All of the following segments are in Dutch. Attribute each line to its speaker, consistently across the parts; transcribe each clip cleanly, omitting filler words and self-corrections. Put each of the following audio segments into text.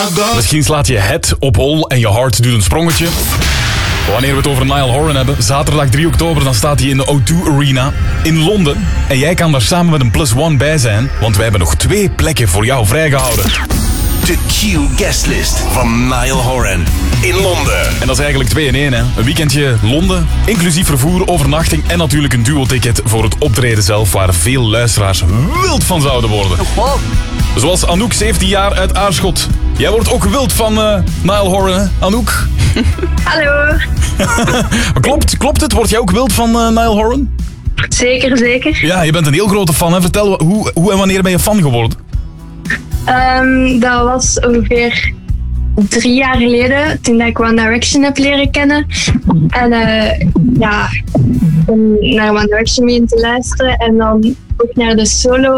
Speaker 1: Misschien slaat je het op hol en je hart doet een sprongetje. Wanneer we het over Niall Horan hebben, zaterdag 3 oktober, dan staat hij in de O2 Arena in Londen. En jij kan daar samen met een +1 bij zijn, want wij hebben nog 2 plekken voor jou vrijgehouden.
Speaker 2: De Q-guestlist van Niall Horan in Londen.
Speaker 1: En dat is eigenlijk 2 in 1, hè. Een weekendje Londen, inclusief vervoer, overnachting en natuurlijk een duo-ticket voor het optreden zelf, waar veel luisteraars wild van zouden worden. Zoals Anouk, 17 jaar uit Aarschot. Jij wordt ook wild van Niall Horan, hè, Anouk?
Speaker 3: Hallo.
Speaker 1: Klopt het? Word jij ook wild van Niall Horan?
Speaker 3: Zeker.
Speaker 1: Ja, je bent een heel grote fan, hè. Vertel, hoe en wanneer ben je fan geworden?
Speaker 3: Dat was ongeveer 3 jaar geleden, toen ik One Direction heb leren kennen. En om naar One Direction mee te luisteren en dan ook naar de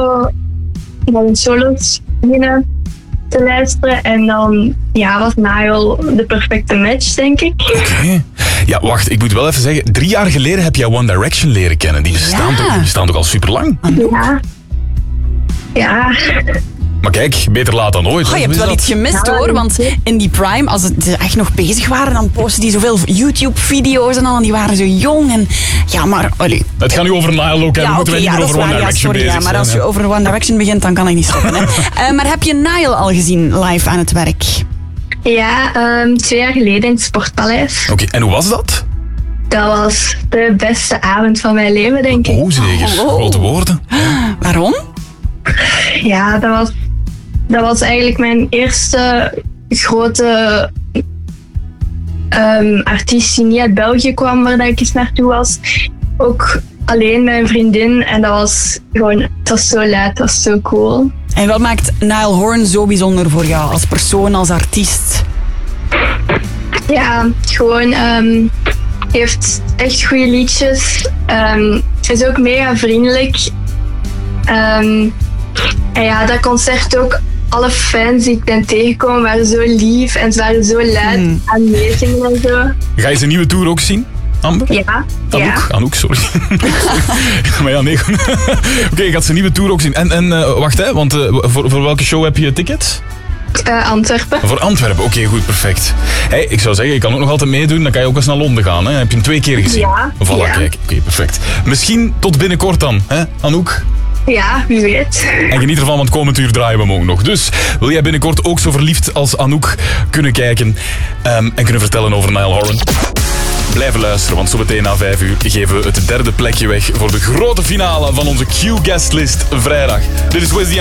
Speaker 3: solo's beginnen te luisteren. En dan was Niall de perfecte match, denk ik.
Speaker 1: Oké. Ja, wacht, ik moet wel even zeggen, 3 jaar geleden heb jij One Direction leren kennen. Die bestaan toch al super lang?
Speaker 3: Ja.
Speaker 1: Maar kijk, beter laat dan ooit.
Speaker 4: Je hebt wel iets gemist hoor, want in die prime, als ze echt nog bezig waren, dan posten die zoveel YouTube-video's en al, en die waren zo jong en ja, maar... Allee.
Speaker 1: Het gaat nu over Niall ook, hè. We moeten niet meer over One Direction bezig zijn.
Speaker 4: Maar als je over One Direction begint, dan kan ik niet stoppen. Hè. Maar heb je Niall al gezien live aan het werk?
Speaker 3: Ja, 2 jaar geleden in het Sportpaleis.
Speaker 1: Oké, en hoe was dat?
Speaker 3: Dat was de beste avond van mijn leven, denk ik.
Speaker 1: Oh, zeker. Grote woorden.
Speaker 4: Waarom?
Speaker 3: Ja, dat was eigenlijk mijn eerste grote artiest die niet uit België kwam, waar ik eens naartoe was. Ook alleen met een vriendin en dat was gewoon, het was zo luid, het was zo cool.
Speaker 4: En wat maakt Niall Horan zo bijzonder voor jou, als persoon, als artiest?
Speaker 3: Ja, gewoon, heeft echt goede liedjes. Is ook mega vriendelijk. En ja, dat concert ook, alle fans die ik ben tegengekomen waren zo lief en ze waren zo luid aan meezingen en zo.
Speaker 1: Ga je zijn nieuwe tour ook zien, Amber?
Speaker 3: Ja.
Speaker 1: Anouk, sorry. Maar ja, nee. Oké, je gaat zijn nieuwe tour ook zien. En wacht, hè, want voor welke show heb je tickets?
Speaker 3: Antwerpen.
Speaker 1: Voor Antwerpen, oké, goed, perfect. Hey, ik zou zeggen, je kan ook nog altijd meedoen, dan kan je ook eens naar Londen gaan. Hè? Heb je hem 2 keer gezien?
Speaker 3: Ja.
Speaker 1: Voilà, kijk, oké, perfect. Misschien tot binnenkort dan, hè, Anouk?
Speaker 3: Ja, wie weet.
Speaker 1: En geniet ervan, want komend uur draaien we hem ook nog. Dus wil jij binnenkort ook zo verliefd als Anouk kunnen kijken en kunnen vertellen over Niall Horan? Blijven luisteren, want zo meteen na 5 uur geven we het 3e plekje weg voor de grote finale van onze Q-guestlist vrijdag. Dit is Wiz